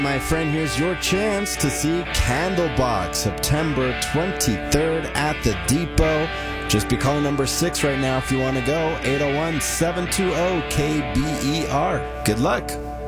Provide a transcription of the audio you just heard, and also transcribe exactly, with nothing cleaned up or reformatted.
My friend, here's your chance to see Candlebox September twenty-third at the Depot. Just be calling number six right now if you want to go. eight oh one, seven two zero, K B E R. Good luck.